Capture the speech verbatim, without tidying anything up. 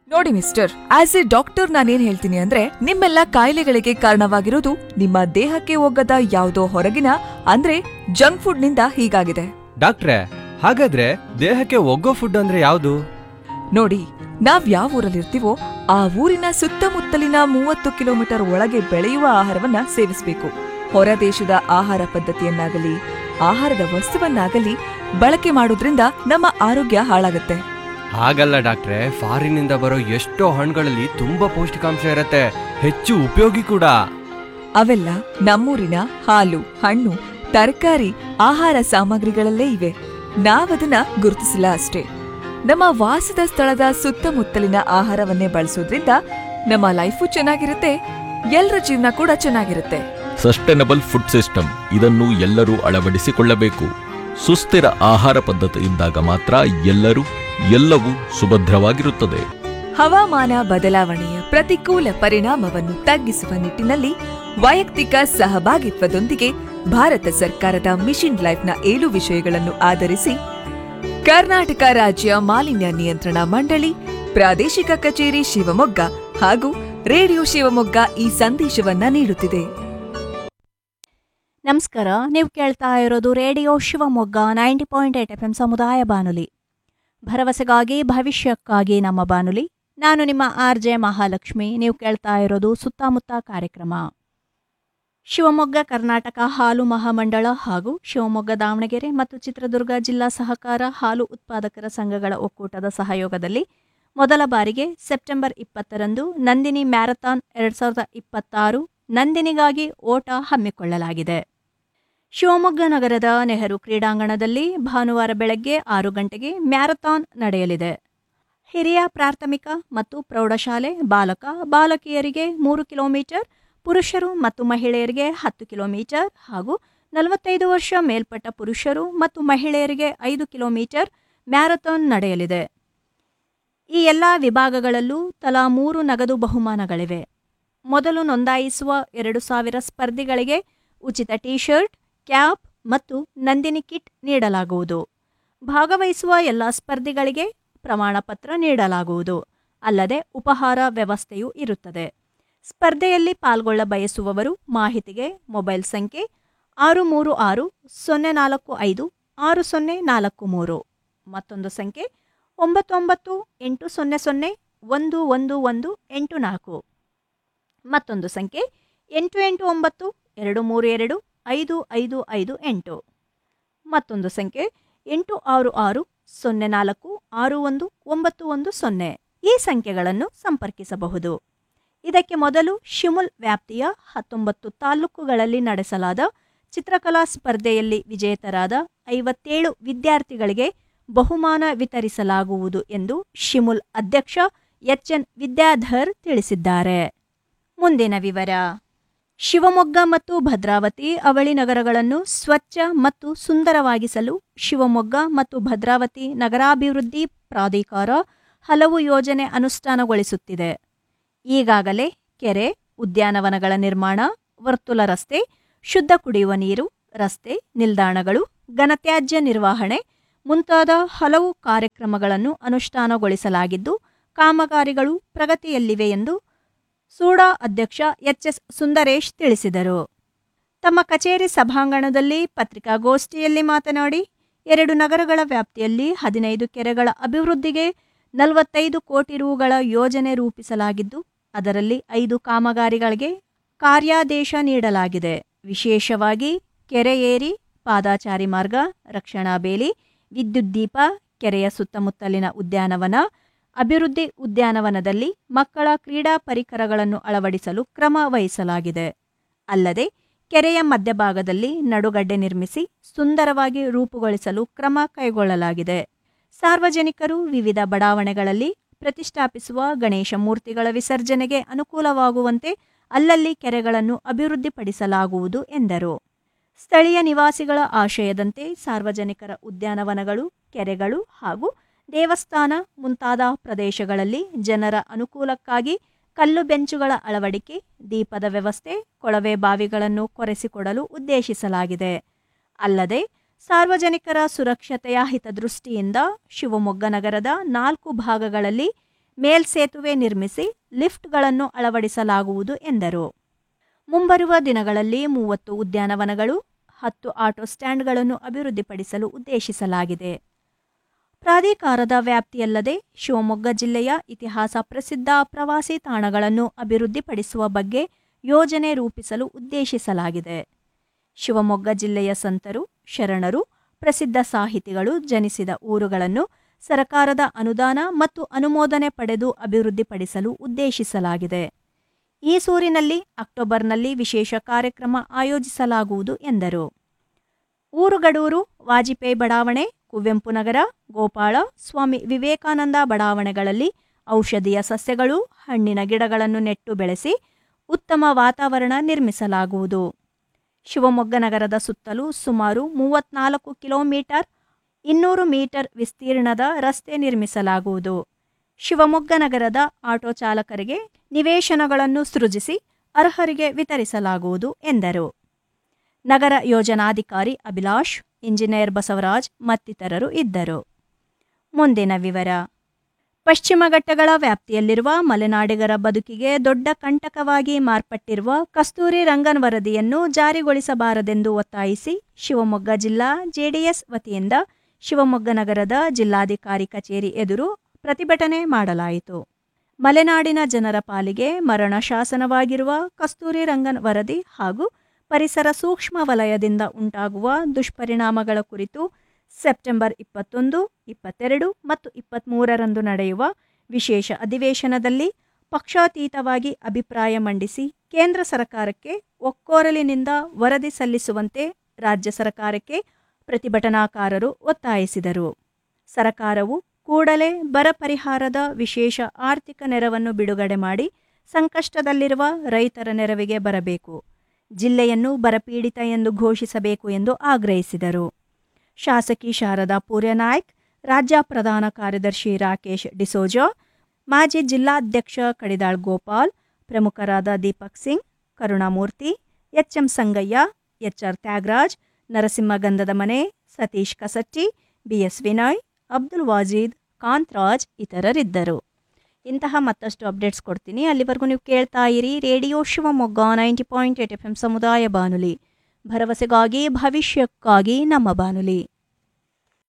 ನೋಡಿ mister, as A doctor ನಾನೇನ್ ಹೇಳ್ತೀನಿ ಅಂದ್ರೆ ನಿಮ್ಮೆಲ್ಲ ಕಾಯಿಲೆಗಳಿಗೆ ಕಾರಣವಾಗಿರೋದು ನಿಮ್ಮ ದೇಹಕ್ಕೆ ಹೋಗದ ಯಾವುದೋ ಹೊರಗಿನ ಅಂದ್ರೆ ಜಂಕ್ ಫುಡ್ ನಿಂದ ಹೀಗಾಗಿದೆ. ಡಾಕ್ಟ್ರೆ, ಹಾಗಾದ್ರೆ ದೇಹಕ್ಕೆ ಒಗ್ಗೋ ಫುಡ್ ಅಂದ್ರೆ ಯಾವುದು? ನೋಡಿ, ನಾವ್ ಯಾವ ಊರಲ್ಲಿರ್ತೀವೋ ಆ ಊರಿನ ಸುತ್ತಮುತ್ತಲಿನ ಮೂವತ್ತು ಕಿಲೋಮೀಟರ್ ಒಳಗೆ ಬೆಳೆಯುವ ಆಹಾರವನ್ನ ಸೇವಿಸಬೇಕು. ಹೊರ ದೇಶದ ಆಹಾರ ಪದ್ಧತಿಯನ್ನಾಗಲಿ ಆಹಾರದ ವಸ್ತುವನ್ನಾಗಲಿ ಬಳಕೆ ಮಾಡೋದ್ರಿಂದ ನಮ್ಮ ಆರೋಗ್ಯ ಹಾಳಾಗುತ್ತೆ. ಹಾಗಲ್ಲ ಡಾಕ್ಟ್ರೆ, ಫಾರಿನಿಂದ ಬರೋ ಎಷ್ಟೋ ಹಣ್ಣುಗಳಲ್ಲಿ ತುಂಬಾ ಪೌಷ್ಟಿಕಾಂಶ ಇರತ್ತೆ, ಹೆಚ್ಚು ಉಪಯೋಗಿ ಕೂಡ. ಅವೆಲ್ಲ ನಮ್ಮೂರಿನ ಹಾಲು, ಹಣ್ಣು, ತರಕಾರಿ, ಆಹಾರ ಸಾಮಗ್ರಿಗಳಲ್ಲೇ ಇವೆ. ನಾವದನ್ನ ಗುರುತಿಸಿಲ್ಲ ಅಷ್ಟೇ. ನಮ್ಮ ವಾಸದ ಸ್ಥಳದ ಸುತ್ತಮುತ್ತಲಿನ ಆಹಾರವನ್ನೇ ಬಳಸೋದ್ರಿಂದ ನಮ್ಮ ಲೈಫು ಚೆನ್ನಾಗಿರುತ್ತೆ, ಎಲ್ಲರ ಜೀವನ ಕೂಡ ಚೆನ್ನಾಗಿರುತ್ತೆ. ಸಸ್ಟೈನಬಲ್ ಫುಡ್ ಸಿಸ್ಟಮ್, ಇದನ್ನು ಎಲ್ಲರೂ ಅಳವಡಿಸಿಕೊಳ್ಳಬೇಕು. ಸುಸ್ಥಿರ ಆಹಾರ ಪದ್ಧತಿ ಇದ್ದಾಗ ಮಾತ್ರ ಎಲ್ಲರೂ ಎಲ್ಲವೂ ಸುಭದ್ರವಾಗಿರುತ್ತದೆ. ಹವಾಮಾನ ಬದಲಾವಣೆಯ ಪ್ರತಿಕೂಲ ಪರಿಣಾಮವನ್ನು ತಗ್ಗಿಸುವ ನಿಟ್ಟಿನಲ್ಲಿ ವೈಯಕ್ತಿಕ ಸಹಭಾಗಿತ್ವದೊಂದಿಗೆ ಭಾರತ ಸರ್ಕಾರದ ಮಿಷನ್ ಲೈಫ್ನ ಏಳು ವಿಷಯಗಳನ್ನು ಆಧರಿಸಿ ಕರ್ನಾಟಕ ರಾಜ್ಯ ಮಾಲಿನ್ಯ ನಿಯಂತ್ರಣ ಮಂಡಳಿ, ಪ್ರಾದೇಶಿಕ ಕಚೇರಿ ಶಿವಮೊಗ್ಗ ಹಾಗೂ ರೇಡಿಯೋ ಶಿವಮೊಗ್ಗ ಈ ಸಂದೇಶವನ್ನ ನೀಡುತ್ತಿದೆ. ನಮಸ್ಕಾರ, ನೀವು ಕೇಳ್ತಾ ಇರೋದು radio Shivamogga ninety point eight F M ಸಮುದಾಯ ಬಾನುಲಿ. ಭರವಸೆಗಾಗಿ ಭವಿಷ್ಯಕ್ಕಾಗಿ ನಮ್ಮ ಬಾನುಲಿ. ನಾನು ನಿಮ್ಮ ಆರ್ ಜೆ ಮಹಾಲಕ್ಷ್ಮಿ. ನೀವು ಕೇಳ್ತಾ ಇರೋದು ಸುತ್ತಮುತ್ತ ಕಾರ್ಯಕ್ರಮ. ಶಿವಮೊಗ್ಗ ಕರ್ನಾಟಕ ಹಾಲು ಮಹಾಮಂಡಳ ಹಾಗೂ ಶಿವಮೊಗ್ಗ, ದಾವಣಗೆರೆ ಮತ್ತು ಚಿತ್ರದುರ್ಗ ಜಿಲ್ಲಾ ಸಹಕಾರ ಹಾಲು ಉತ್ಪಾದಕರ ಸಂಘಗಳ ಒಕ್ಕೂಟದ ಸಹಯೋಗದಲ್ಲಿ ಮೊದಲ ಬಾರಿಗೆ ಸೆಪ್ಟೆಂಬರ್ ಇಪ್ಪತ್ತರಂದು ನಂದಿನಿ ಮ್ಯಾರಥಾನ್ ಎರಡು ಸಾವಿರದ ಇಪ್ಪತ್ತಾರು ನಂದಿನಿಗಾಗಿ ಓಟ ಹಮ್ಮಿಕೊಳ್ಳಲಾಗಿದೆ. ಶಿವಮೊಗ್ಗ ನಗರದ ನೆಹರು ಕ್ರೀಡಾಂಗಣದಲ್ಲಿ ಭಾನುವಾರ ಬೆಳಗ್ಗೆ ಆರು ಗಂಟೆಗೆ ಮ್ಯಾರಥಾನ್ ನಡೆಯಲಿದೆ. ಹಿರಿಯ ಪ್ರಾಥಮಿಕ ಮತ್ತು ಪ್ರೌಢಶಾಲೆ ಬಾಲಕ ಬಾಲಕಿಯರಿಗೆ ಮೂರು ಕಿಲೋಮೀಟರ್, ಪುರುಷರು ಮತ್ತು ಮಹಿಳೆಯರಿಗೆ ಹತ್ತು ಕಿಲೋಮೀಟರ್ ಹಾಗೂ ನಲವತ್ತೈದು ವರ್ಷ ಮೇಲ್ಪಟ್ಟ ಪುರುಷರು ಮತ್ತು ಮಹಿಳೆಯರಿಗೆ ಐದು ಕಿಲೋಮೀಟರ್ ಮ್ಯಾರಥಾನ್ ನಡೆಯಲಿದೆ. ಈ ಎಲ್ಲ ವಿಭಾಗಗಳಲ್ಲೂ ತಲಾ ಮೂರು ನಗದು ಬಹುಮಾನಗಳಿವೆ. ಮೊದಲು ನೋಂದಾಯಿಸುವ ಎರಡು ಸಾವಿರ ಸ್ಪರ್ಧಿಗಳಿಗೆ ಉಚಿತ ಟೀ ಶರ್ಟ್, ಕ್ಯಾಪ್ ಮತ್ತು ನಂದಿನಿ ಕಿಟ್ ನೀಡಲಾಗುವುದು. ಭಾಗವಹಿಸುವ ಎಲ್ಲ ಸ್ಪರ್ಧಿಗಳಿಗೆ ಪ್ರಮಾಣ ಪತ್ರ ನೀಡಲಾಗುವುದು. ಅಲ್ಲದೆ ಉಪಹಾರ ವ್ಯವಸ್ಥೆಯೂ ಇರುತ್ತದೆ. ಸ್ಪರ್ಧೆಯಲ್ಲಿ ಪಾಲ್ಗೊಳ್ಳ ಬಯಸುವವರು ಮಾಹಿತಿಗೆ ಮೊಬೈಲ್ ಸಂಖ್ಯೆ ಆರು ಮೂರು ಆರು ಸೊನ್ನೆ ನಾಲ್ಕು ಐದು ಆರು ಸೊನ್ನೆ ನಾಲ್ಕು ಮೂರು, ಮತ್ತೊಂದು ಸಂಖ್ಯೆ ಒಂಬತ್ತು ಒಂಬತ್ತು ಎಂಟು ಸೊನ್ನೆ ಸೊನ್ನೆ ಒಂದು ಒಂದು ಒಂದು ಎಂಟು ನಾಲ್ಕು, ಮತ್ತೊಂದು ಸಂಖ್ಯೆ ಎಂಟು ಎಂಟು ಒಂಬತ್ತು ಎರಡು ಮೂರು ಎರಡು ಐದು ಐದು ಐದು ಎಂಟು, ಮತ್ತೊಂದು ಸಂಖ್ಯೆ ಎಂಟು ಆರು ಆರು ಸೊನ್ನೆ ನಾಲ್ಕು ಆರು ಒಂದು ಒಂಬತ್ತು ಒಂದು ಸೊನ್ನೆ. ಈ ಸಂಖ್ಯೆಗಳನ್ನು ಸಂಪರ್ಕಿಸಬಹುದು. ಇದಕ್ಕೆ ಮೊದಲು ಶಿಮುಲ್ ವ್ಯಾಪ್ತಿಯ ಹತ್ತೊಂಬತ್ತು ತಾಲೂಕುಗಳಲ್ಲಿ ನಡೆಸಲಾದ ಚಿತ್ರಕಲಾ ಸ್ಪರ್ಧೆಯಲ್ಲಿ ವಿಜೇತರಾದ ಐವತ್ತೇಳು ವಿದ್ಯಾರ್ಥಿಗಳಿಗೆ ಬಹುಮಾನ ವಿತರಿಸಲಾಗುವುದು ಎಂದು ಶಿಮುಲ್ ಅಧ್ಯಕ್ಷ ಎಚ್ ಎನ್ ವಿದ್ಯಾಧರ್ ತಿಳಿಸಿದ್ದಾರೆ. ಮುಂದಿನ ವಿವರ. ಶಿವಮೊಗ್ಗ ಮತ್ತು ಭದ್ರಾವತಿ ಅವಳಿ ನಗರಗಳನ್ನು ಸ್ವಚ್ಛ ಮತ್ತು ಸುಂದರವಾಗಿಸಲು ಶಿವಮೊಗ್ಗ ಮತ್ತು ಭದ್ರಾವತಿ ನಗರಾಭಿವೃದ್ಧಿ ಪ್ರಾಧಿಕಾರ ಹಲವು ಯೋಜನೆ ಅನುಷ್ಠಾನಗೊಳಿಸುತ್ತಿದೆ. ಈಗಾಗಲೇ ಕೆರೆ, ಉದ್ಯಾನವನಗಳ ನಿರ್ಮಾಣ, ವರ್ತುಲ ರಸ್ತೆ, ಶುದ್ಧ ಕುಡಿಯುವ ನೀರು, ರಸ್ತೆ, ನಿಲ್ದಾಣಗಳು, ಘನತ್ಯಾಜ್ಯ ನಿರ್ವಹಣೆ ಮುಂತಾದ ಹಲವು ಕಾರ್ಯಕ್ರಮಗಳನ್ನು ಅನುಷ್ಠಾನಗೊಳಿಸಲಾಗಿದ್ದು ಕಾಮಗಾರಿಗಳು ಪ್ರಗತಿಯಲ್ಲಿವೆ ಎಂದು ಸೂಡಾ ಅಧ್ಯಕ್ಷ ಎಚ್ ಎಸ್ ಸುಂದರೇಶ್ ತಿಳಿಸಿದರು. ತಮ್ಮ ಕಚೇರಿ ಸಭಾಂಗಣದಲ್ಲಿ ಪತ್ರಿಕಾಗೋಷ್ಠಿಯಲ್ಲಿ ಮಾತನಾಡಿ, ಎರಡು ನಗರಗಳ ವ್ಯಾಪ್ತಿಯಲ್ಲಿ ಹದಿನೈದು ಕೆರೆಗಳ ಅಭಿವೃದ್ಧಿಗೆ ನಲವತ್ತೈದು ಕೋಟಿ ರುಗಳ ಯೋಜನೆ ರೂಪಿಸಲಾಗಿದ್ದು ಅದರಲ್ಲಿ ಐದು ಕಾಮಗಾರಿಗಳಿಗೆ ಕಾರ್ಯಾದೇಶ ನೀಡಲಾಗಿದೆ. ವಿಶೇಷವಾಗಿ ಕೆರೆ ಏರಿ, ಪಾದಾಚಾರಿ ಮಾರ್ಗ, ರಕ್ಷಣಾ ಬೇಲಿ, ವಿದ್ಯುತ್ ದೀಪ, ಕೆರೆಯ ಸುತ್ತಮುತ್ತಲಿನ ಉದ್ಯಾನವನ, ಅಭಿವೃದ್ಧಿ ಉದ್ಯಾನವನದಲ್ಲಿ ಮಕ್ಕಳ ಕ್ರೀಡಾ ಪರಿಕರಗಳನ್ನು ಅಳವಡಿಸಲು ಕ್ರಮ ವಹಿಸಲಾಗಿದೆ. ಅಲ್ಲದೆ ಕೆರೆಯ ಮಧ್ಯಭಾಗದಲ್ಲಿ ನಡುಗಡ್ಡೆ ನಿರ್ಮಿಸಿ ಸುಂದರವಾಗಿ ರೂಪುಗೊಳಿಸಲು ಕ್ರಮ ಕೈಗೊಳ್ಳಲಾಗಿದೆ. ಸಾರ್ವಜನಿಕರು ವಿವಿಧ ಬಡಾವಣೆಗಳಲ್ಲಿ ಪ್ರತಿಷ್ಠಾಪಿಸುವ ಗಣೇಶ ಮೂರ್ತಿಗಳ ವಿಸರ್ಜನೆಗೆ ಅನುಕೂಲವಾಗುವಂತೆ ಅಲ್ಲಲ್ಲಿ ಕೆರೆಗಳನ್ನು ಅಭಿವೃದ್ಧಿಪಡಿಸಲಾಗುವುದು ಎಂದರು. ಸ್ಥಳೀಯ ನಿವಾಸಿಗಳ ಆಶಯದಂತೆ ಸಾರ್ವಜನಿಕರ ಉದ್ಯಾನವನಗಳು, ಕೆರೆಗಳು ಹಾಗೂ ದೇವಸ್ಥಾನ ಮುಂತಾದ ಪ್ರದೇಶಗಳಲ್ಲಿ ಜನರ ಅನುಕೂಲಕ್ಕಾಗಿ ಕಲ್ಲು ಬೆಂಚುಗಳ ಅಳವಡಿಕೆ, ದೀಪದ ವ್ಯವಸ್ಥೆ, ಕೊಳವೆ ಬಾವಿಗಳನ್ನು ಕೊರೆಸಿಕೊಡಲು ಉದ್ದೇಶಿಸಲಾಗಿದೆ. ಅಲ್ಲದೆ ಸಾರ್ವಜನಿಕರ ಸುರಕ್ಷತೆಯ ಹಿತದೃಷ್ಟಿಯಿಂದ ಶಿವಮೊಗ್ಗ ನಗರದ ನಾಲ್ಕು ಭಾಗಗಳಲ್ಲಿ ಮೇಲ್ಸೇತುವೆ ನಿರ್ಮಿಸಿ ಲಿಫ್ಟ್ಗಳನ್ನು ಅಳವಡಿಸಲಾಗುವುದು ಎಂದರು. ಮುಂಬರುವ ದಿನಗಳಲ್ಲಿ ಮೂವತ್ತು ಉದ್ಯಾನವನಗಳು, ಹತ್ತು ಆಟೋ ಸ್ಟ್ಯಾಂಡ್ಗಳನ್ನು ಅಭಿವೃದ್ಧಿಪಡಿಸಲು ಉದ್ದೇಶಿಸಲಾಗಿದೆ. ಪ್ರಾಧಿಕಾರದ ವ್ಯಾಪ್ತಿಯಲ್ಲದೆ ಶಿವಮೊಗ್ಗ ಜಿಲ್ಲೆಯ ಇತಿಹಾಸ ಪ್ರಸಿದ್ಧ ಪ್ರವಾಸಿ ತಾಣಗಳನ್ನು ಅಭಿವೃದ್ಧಿಪಡಿಸುವ ಬಗ್ಗೆ ಯೋಜನೆ ರೂಪಿಸಲು ಉದ್ದೇಶಿಸಲಾಗಿದೆ. ಶಿವಮೊಗ್ಗ ಜಿಲ್ಲೆಯ ಸಂತರು, ಶರಣರು, ಪ್ರಸಿದ್ಧ ಸಾಹಿತಿಗಳು ಜನಿಸಿದ ಊರುಗಳನ್ನು ಸರಕಾರದ ಅನುದಾನ ಮತ್ತು ಅನುಮೋದನೆ ಪಡೆದು ಅಭಿವೃದ್ಧಿಪಡಿಸಲು ಉದ್ದೇಶಿಸಲಾಗಿದೆ. ಈ ಸೂರಿನಲ್ಲಿ ಅಕ್ಟೋಬರ್ನಲ್ಲಿ ವಿಶೇಷ ಕಾರ್ಯಕ್ರಮ ಆಯೋಜಿಸಲಾಗುವುದು ಎಂದರು. ಊರುಗಡೂರು, ವಾಜಪೇಯಿ ಬಡಾವಣೆ, ಕುವೆಂಪು ನಗರ, ಗೋಪಾಳ, ಸ್ವಾಮಿ ವಿವೇಕಾನಂದ ಬಡಾವಣೆಗಳಲ್ಲಿ ಔಷಧೀಯ ಸಸ್ಯಗಳು, ಹಣ್ಣಿನ ಗಿಡಗಳನ್ನು ನೆಟ್ಟು ಬೆಳೆಸಿ ಉತ್ತಮ ವಾತಾವರಣ ನಿರ್ಮಿಸಲಾಗುವುದು. ಶಿವಮೊಗ್ಗ ನಗರದ ಸುತ್ತಲೂ ಸುಮಾರು ಮೂವತ್ನಾಲ್ಕು ಕಿಲೋಮೀಟರ್ ಇನ್ನೂರು ಮೀಟರ್ ವಿಸ್ತೀರ್ಣದ ರಸ್ತೆ ನಿರ್ಮಿಸಲಾಗುವುದು. ಶಿವಮೊಗ್ಗ ನಗರದ ಆಟೋ ಚಾಲಕರಿಗೆ ನಿವೇಶನಗಳನ್ನು ಸೃಜಿಸಿ ಅರ್ಹರಿಗೆ ವಿತರಿಸಲಾಗುವುದು ಎಂದರು. ನಗರ ಯೋಜನಾಧಿಕಾರಿ ಅಭಿಲಾಷ್, ಇಂಜಿನಿಯರ್ ಬಸವರಾಜ್ ಮತ್ತಿತರರು ಇದ್ದರು. ಮುಂದಿನ ವಿವರ. ಪಶ್ಚಿಮ ಘಟ್ಟಗಳ ವ್ಯಾಪ್ತಿಯಲ್ಲಿರುವ ಮಲೆನಾಡಿಗರ ಬದುಕಿಗೆ ದೊಡ್ಡ ಕಂಟಕವಾಗಿ ಮಾರ್ಪಟ್ಟಿರುವ ಕಸ್ತೂರಿ ರಂಗನ್ ವರದಿಯನ್ನು ಜಾರಿಗೊಳಿಸಬಾರದೆಂದು ಒತ್ತಾಯಿಸಿ ಶಿವಮೊಗ್ಗ ಜಿಲ್ಲಾ ಜೆಡಿಎಸ್ ವತಿಯಿಂದ ಶಿವಮೊಗ್ಗ ನಗರದ ಜಿಲ್ಲಾಧಿಕಾರಿ ಕಚೇರಿ ಎದುರು ಪ್ರತಿಭಟನೆ ಮಾಡಲಾಯಿತು. ಮಲೆನಾಡಿನ ಜನರ ಪಾಲಿಗೆ ಮರಣ ಶಾಸನವಾಗಿರುವ ಕಸ್ತೂರಿ ರಂಗನ್ ವರದಿ ಹಾಗೂ ಪರಿಸರ ಸೂಕ್ಷ್ಮ ವಲಯದಿಂದ ಉಂಟಾಗುವ ದುಷ್ಪರಿಣಾಮಗಳ ಕುರಿತು ಸೆಪ್ಟೆಂಬರ್ ಇಪ್ಪತ್ತೊಂದು, ಇಪ್ಪತ್ತೆರಡು ಮತ್ತು ಇಪ್ಪತ್ತ್ಮೂರರಂದು ನಡೆಯುವ ವಿಶೇಷ ಅಧಿವೇಶನದಲ್ಲಿ ಪಕ್ಷಾತೀತವಾಗಿ ಅಭಿಪ್ರಾಯ ಮಂಡಿಸಿ ಕೇಂದ್ರ ಸರ್ಕಾರಕ್ಕೆ ಒಕ್ಕೊರಲಿನಿಂದ ವರದಿ ಸಲ್ಲಿಸುವಂತೆ ರಾಜ್ಯ ಸರ್ಕಾರಕ್ಕೆ ಪ್ರತಿಭಟನಾಕಾರರು ಒತ್ತಾಯಿಸಿದರು. ಸರ್ಕಾರವು ಕೂಡಲೇ ಬರ ಪರಿಹಾರದ ವಿಶೇಷ ಆರ್ಥಿಕ ನೆರವನ್ನು ಬಿಡುಗಡೆ ಮಾಡಿ ಸಂಕಷ್ಟದಲ್ಲಿರುವ ರೈತರ ನೆರವಿಗೆ ಬರಬೇಕು, ಜಿಲ್ಲೆಯನ್ನು ಬರಪೀಡಿತ ಎಂದು ಘೋಷಿಸಬೇಕು ಎಂದು ಆಗ್ರಹಿಸಿದರು. ಶಾಸಕಿ ಶಾರದಾ ಪೂರ್ಯನಾಯ್ಕ್, ರಾಜ್ಯ ಪ್ರಧಾನ ಕಾರ್ಯದರ್ಶಿ ರಾಕೇಶ್ ಡಿಸೋಜಾ, ಮಾಜಿ ಜಿಲ್ಲಾಧ್ಯಕ್ಷ ಕಡಿದಾಳ್ ಗೋಪಾಲ್, ಪ್ರಮುಖರಾದ Deepak Singh, Karunamurthy, H M Sangayya, H R Thyagaraj, ನರಸಿಂಹಗಂಧದ ಮನೆ, ಸತೀಶ್ ಕಸಟ್ಟಿ, ಬಿ ಎಸ್ ವಿನಯ್, ಅಬ್ದುಲ್ ವಾಜೀದ್, ಕಾಂತರಾಜ್ ಇತರರಿದ್ದರು. ಇಂತಹ ಮತ್ತಷ್ಟು ಅಪ್ಡೇಟ್ಸ್ ಕೊಡ್ತೀನಿ. ಅಲ್ಲಿವರೆಗೂ ನೀವು ಕೇಳ್ತಾ ಇರಿ radio Shivamogga ninety point eight F M ಸಮುದಾಯ ಬಾನುಲಿ, ಭರವಸೆಗಾಗಿ ಭವಿಷ್ಯಕ್ಕಾಗಿ ನಮ್ಮ ಬಾನುಲಿ.